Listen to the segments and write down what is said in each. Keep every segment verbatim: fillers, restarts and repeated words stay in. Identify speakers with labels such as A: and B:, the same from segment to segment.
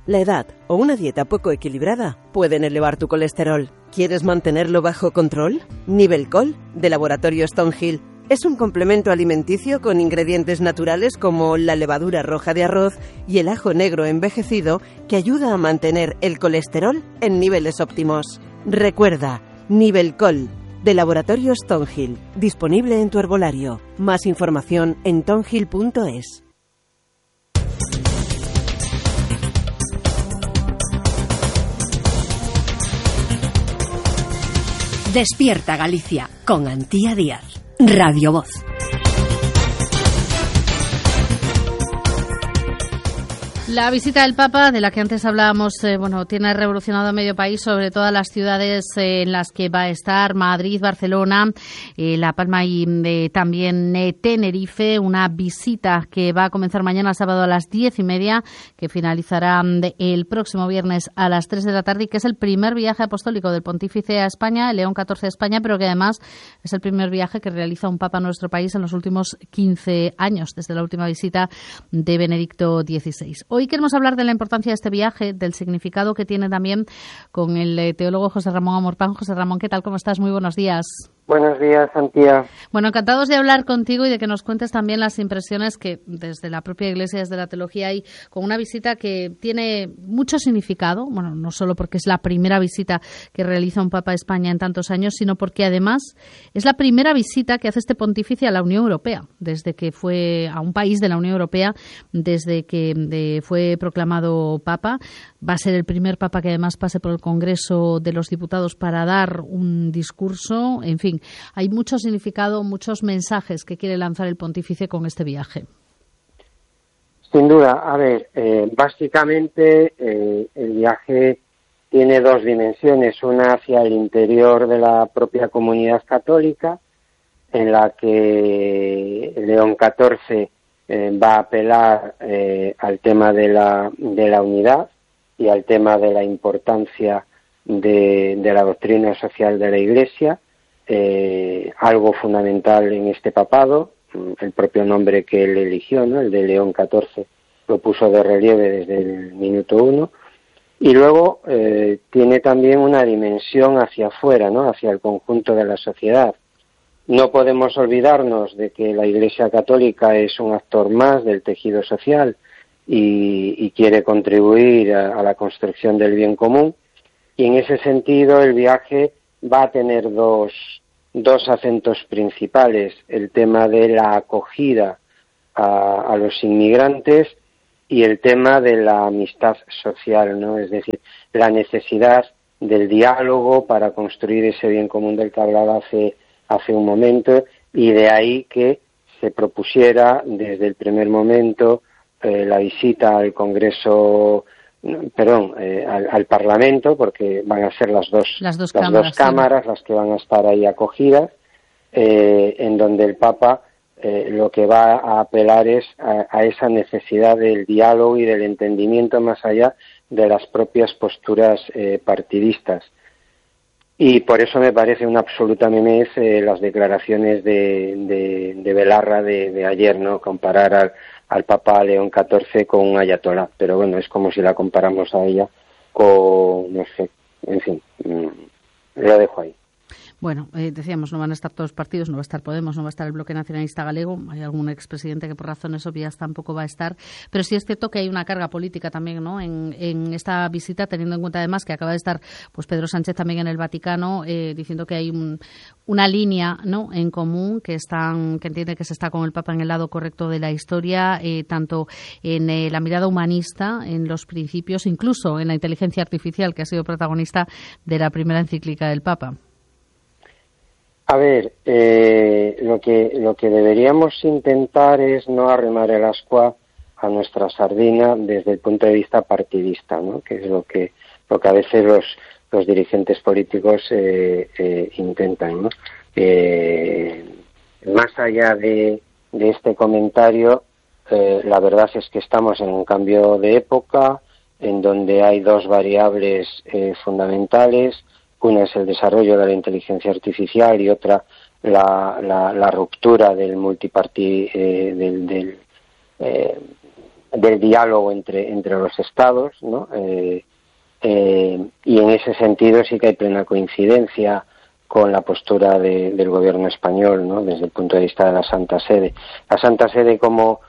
A: La edad o una dieta poco equilibrada pueden elevar tu colesterol. ¿Quieres mantenerlo bajo control? Nivelcol, de Laboratorio Stonehill, es un complemento alimenticio con ingredientes naturales como la levadura roja de arroz y el ajo negro envejecido que ayuda a mantener el colesterol en niveles óptimos. Recuerda, Nivelcol, de Laboratorio Stonehill, disponible en tu herbolario. Más información en tonhill punto es.
B: Despierta Galicia con Antía Díaz, Radio Voz.
C: La visita del Papa, de la que antes hablábamos, eh, bueno, tiene revolucionado medio país, sobre todas las ciudades eh, en las que va a estar: Madrid, Barcelona, eh, La Palma y eh, también eh, Tenerife. Una visita que va a comenzar mañana sábado a las diez y media, que finalizará de, el próximo viernes a las tres de la tarde, y que es el primer viaje apostólico del Pontífice a España, el León catorce de España, pero que además es el primer viaje que realiza un Papa a nuestro país en los últimos quince años, desde la última visita de Benedicto dieciséis. Hoy queremos hablar de la importancia de este viaje, del significado que tiene también, con el teólogo José Ramón Amorpán. José Ramón, ¿qué tal? ¿Cómo estás? Muy buenos días.
D: Buenos días, Antía.
C: Bueno, encantados de hablar contigo y de que nos cuentes también las impresiones que desde la propia Iglesia, desde la teología, hay con una visita que tiene mucho significado. Bueno, no solo porque es la primera visita que realiza un Papa a España en tantos años, sino porque además es la primera visita que hace este pontífice a la Unión Europea, desde que fue a un país de la Unión Europea, desde que de, fue proclamado Papa. Va a ser el primer Papa que además pase por el Congreso de los Diputados para dar un discurso. En fin, hay mucho significado, muchos mensajes que quiere lanzar el pontífice con este viaje.
D: Sin duda. A ver, eh, básicamente eh, el viaje tiene dos dimensiones. Una hacia el interior de la propia comunidad católica, en la que León catorce eh, va a apelar eh, al tema de la, de la unidad y al tema de la importancia de, de la doctrina social de la Iglesia. Eh, algo fundamental en este papado, el propio nombre que él eligió, ¿no? El de León catorce, lo puso de relieve desde el minuto uno. Y luego eh, tiene también una dimensión hacia afuera, ¿no? Hacia el conjunto de la sociedad. No podemos olvidarnos de que la Iglesia Católica es un actor más del tejido social y, y quiere contribuir a, a la construcción del bien común. Y en ese sentido el viaje va a tener dos, dos acentos principales: el tema de la acogida a, a los inmigrantes y el tema de la amistad social, ¿no? Es decir, la necesidad del diálogo para construir ese bien común del que hablaba hace, hace un momento, y de ahí que se propusiera desde el primer momento eh, la visita al Congreso, perdón, eh, al, al Parlamento, porque van a ser las dos,
C: las dos
D: las
C: cámaras,
D: dos cámaras sí, las que van a estar ahí acogidas, eh, en donde el Papa eh, lo que va a apelar es a, a esa necesidad del diálogo y del entendimiento más allá de las propias posturas eh, partidistas. Y por eso me parece una absoluta memez eh, las declaraciones de, de, de Belarra de, de ayer, ¿no? Comparar al, al Papa León catorce con un ayatolá. Pero bueno, es como si la comparamos a ella con, no sé, en fin, mmm, lo dejo ahí.
C: Bueno, eh, decíamos, no van a estar todos los partidos, no va a estar Podemos, no va a estar el Bloque Nacionalista Galego, hay algún expresidente que por razones obvias tampoco va a estar, pero sí es cierto que hay una carga política también, ¿no?, en, en esta visita, teniendo en cuenta además que acaba de estar pues Pedro Sánchez también en el Vaticano, eh, diciendo que hay un, una línea, ¿no?, en común, que están, que entiende que se está con el Papa en el lado correcto de la historia, eh, tanto en eh, la mirada humanista, en los principios, incluso en la inteligencia artificial, que ha sido protagonista de la primera encíclica del Papa.
D: A ver, eh, lo que lo que deberíamos intentar es no arremar el ascua a nuestra sardina desde el punto de vista partidista, ¿no?, que es lo que lo que a veces los los dirigentes políticos eh, eh, intentan, ¿no? Eh, más allá de, de este comentario, eh, la verdad es que estamos en un cambio de época en donde hay dos variables eh, fundamentales. Una es el desarrollo de la inteligencia artificial y otra la, la, la ruptura del multiparti, eh, del, del, eh, del diálogo entre entre los estados, ¿no? Eh, eh, y en ese sentido sí que hay plena coincidencia con la postura de, del gobierno español, ¿no? Desde el punto de vista de la Santa Sede. La Santa Sede como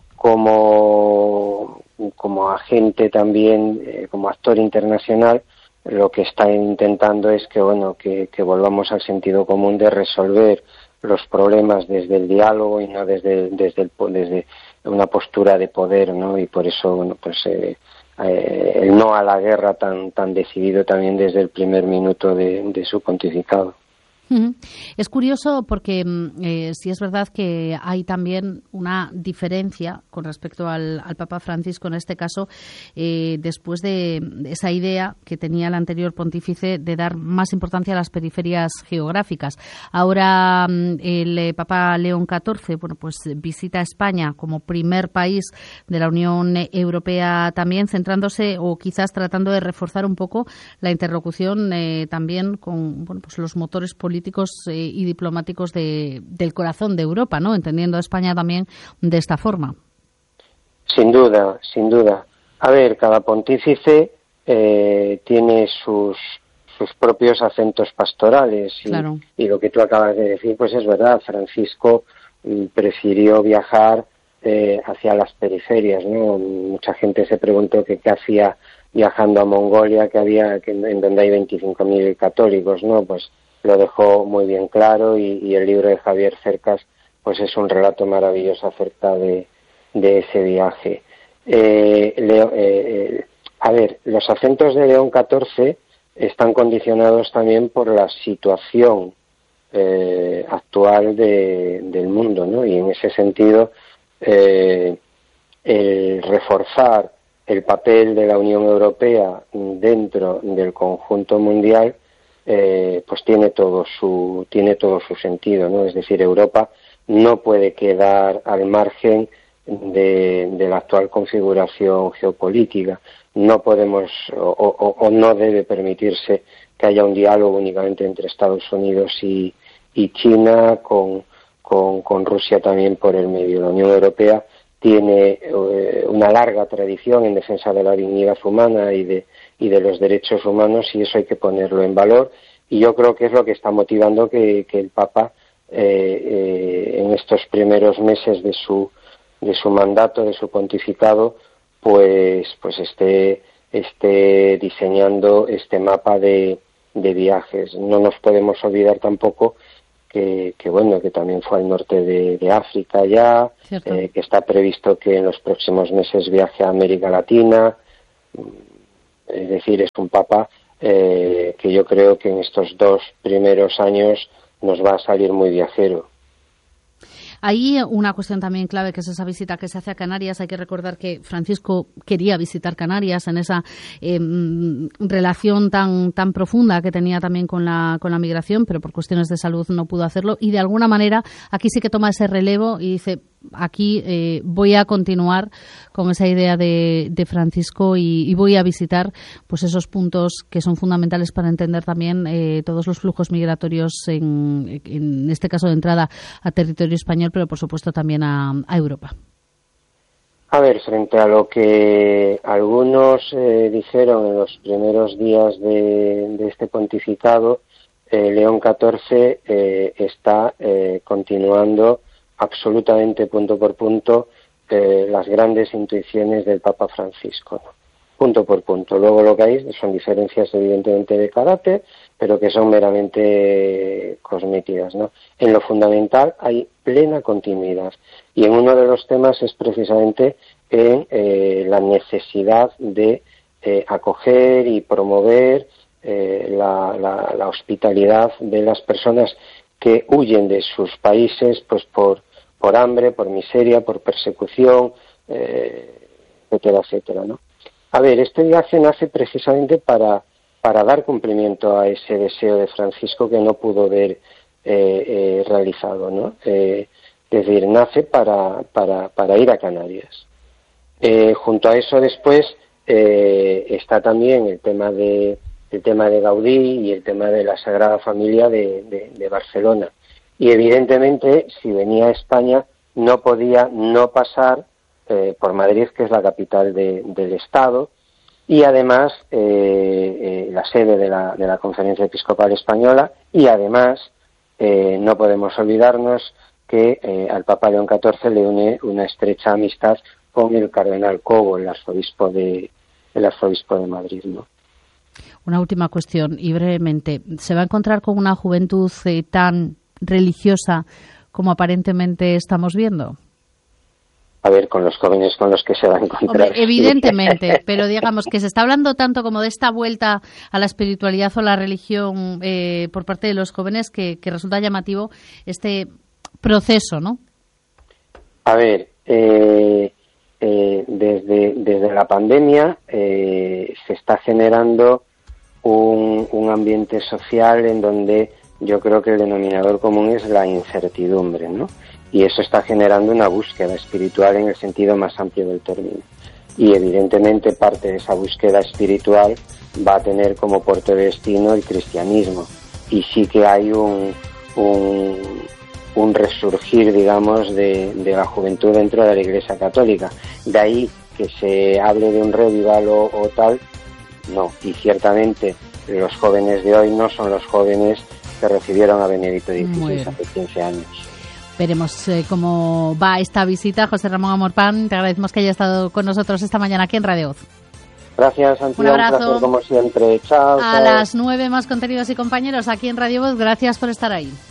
D: como como agente también, eh, como actor internacional, lo que está intentando es que bueno que, que volvamos al sentido común de resolver los problemas desde el diálogo y no desde desde el, desde una postura de poder, ¿no? Y por eso bueno pues eh, eh, el no a la guerra tan tan decidido también desde el primer minuto de, de su pontificado.
C: Es curioso porque eh, sí es verdad que hay también una diferencia con respecto al, al Papa Francisco en este caso, eh, después de esa idea que tenía el anterior pontífice de dar más importancia a las periferias geográficas. Ahora el Papa León catorce, bueno, pues visita España como primer país de la Unión Europea también, centrándose o quizás tratando de reforzar un poco la interlocución eh, también con bueno, pues los motores políticos políticos eh, y diplomáticos de, del corazón de Europa, ¿no? Entendiendo a España también de esta forma.
D: Sin duda, sin duda. A ver, cada pontífice eh, tiene sus sus propios acentos pastorales y,
C: claro.
D: y lo que tú acabas de decir, pues es verdad. Francisco mm, prefirió viajar eh, hacia las periferias, ¿no? Mucha gente se preguntó que qué hacía viajando a Mongolia, que había que en donde hay veinticinco mil católicos, ¿no? Pues lo dejó muy bien claro y, y el libro de Javier Cercas pues es un relato maravilloso acerca de, de ese viaje. Eh, Leo, eh, a ver, los acentos de León catorce están condicionados también por la situación eh, actual de, del mundo, ¿no? Y en ese sentido eh, el reforzar el papel de la Unión Europea dentro del conjunto mundial Eh, pues tiene todo su tiene todo su sentido, ¿no? Es decir, Europa no puede quedar al margen de, de la actual configuración geopolítica. No podemos o, o, o no debe permitirse que haya un diálogo únicamente entre Estados Unidos y, y China, con, con, con Rusia también por el medio. La Unión Europea tiene eh, una larga tradición en defensa de la dignidad humana y de y de los derechos humanos, y eso hay que ponerlo en valor, y yo creo que es lo que está motivando que, que el Papa eh, eh, en estos primeros meses de su de su mandato, de su pontificado, pues pues esté esté diseñando este mapa de, de viajes. No nos podemos olvidar tampoco que, que bueno que también fue al norte de, de África ya, eh, que está previsto que en los próximos meses viaje a América Latina. Es decir, es un papa eh, que yo creo que en estos dos primeros años nos va a salir muy viajero.
C: Hay una cuestión también clave, que es esa visita que se hace a Canarias. Hay que recordar que Francisco quería visitar Canarias en esa eh, relación tan tan profunda que tenía también con la con la migración, pero por cuestiones de salud no pudo hacerlo. Y de alguna manera aquí sí que toma ese relevo y dice, aquí eh, voy a continuar con esa idea de, de Francisco y, y voy a visitar pues esos puntos que son fundamentales para entender también eh, todos los flujos migratorios, en, en este caso de entrada a territorio español, pero por supuesto también a, a Europa.
D: A ver, frente a lo que algunos eh, dijeron en los primeros días de, de este pontificado, eh, León catorce eh, está eh, continuando absolutamente punto por punto eh, las grandes intuiciones del Papa Francisco, ¿no? Punto por punto. Luego lo que hay son diferencias evidentemente de carácter, pero que son meramente cosméticas, ¿no? En lo fundamental hay plena continuidad, y en uno de los temas es precisamente en eh, la necesidad de eh, acoger y promover eh, la, la, la hospitalidad de las personas que huyen de sus países pues por por hambre, por miseria, por persecución, eh, etcétera, etcétera, ¿no? A ver, este viaje nace precisamente para para dar cumplimiento a ese deseo de Francisco que no pudo ver eh, eh, realizado, ¿no? Eh, es decir, nace para para para ir a Canarias. Eh, junto a eso después eh, está también el tema de el tema de Gaudí y el tema de la Sagrada Familia de, de, de Barcelona. Y evidentemente, si venía a España, no podía no pasar eh, por Madrid, que es la capital de, del Estado, y además eh, eh, la sede de la, de la Conferencia Episcopal Española, y además eh, no podemos olvidarnos que eh, al Papa León catorce le une una estrecha amistad con el cardenal Cobo, el arzobispo de, el arzobispo de Madrid, ¿no?
C: Una última cuestión, y brevemente. ¿Se va a encontrar con una juventud eh, tan religiosa como aparentemente estamos viendo?
D: A ver, con los jóvenes con los que se va a encontrar.
C: Hombre, evidentemente, pero digamos que se está hablando tanto como de esta vuelta a la espiritualidad o la religión eh, por parte de los jóvenes que, que resulta llamativo este proceso, ¿no?
D: A ver, eh, eh, desde, desde la pandemia eh, se está generando un, un ambiente social en donde yo creo que el denominador común es la incertidumbre, ¿no? Y eso está generando una búsqueda espiritual en el sentido más amplio del término. Y evidentemente parte de esa búsqueda espiritual va a tener como puerto de destino el cristianismo. Y sí que hay un, un, un resurgir, digamos, de, de la juventud dentro de la Iglesia Católica. De ahí que se hable de un revival o, o tal, no. Y ciertamente los jóvenes de hoy no son los jóvenes que recibieron a Benedicto dieciséis hace quince años.
C: Veremos eh, cómo va esta visita. José Ramón Amorpán, te agradecemos que haya estado con nosotros esta mañana aquí en Radio Voz.
D: Gracias, Antía, un, un placer como siempre. Chao.
C: A
D: chao.
C: las nueve más contenidos y compañeros aquí en Radio Voz. Gracias por estar ahí.